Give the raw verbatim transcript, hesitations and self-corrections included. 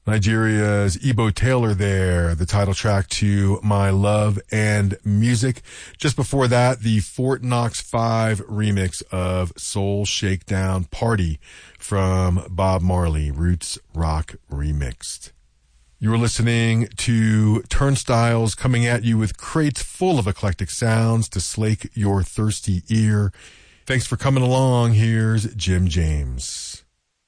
Nigeria's Ebo Taylor there, the title track to My Love and Music. Just before that, the Fort Knox five remix of Soul Shakedown Party from Bob Marley, Roots Rock Remixed. You were listening to Turnstiles, coming at you with crates full of eclectic sounds to slake your thirsty ear. Thanks for coming along. Here's Jim James.